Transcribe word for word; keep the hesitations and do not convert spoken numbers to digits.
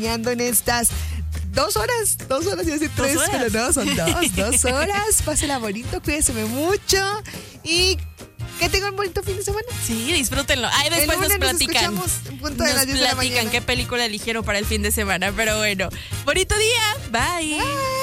en estas dos horas, dos horas, y decir tres, horas. pero no, son dos, dos horas. Pásela bonito, cuídense mucho y que tengan un bonito fin de semana. Sí, disfrútenlo. Ay, después El nos lunes nos platican. escuchamos en punto de Nos las diez de la platican mañana. qué película eligieron para el fin de semana. Pero bueno, bonito día. Bye. Bye.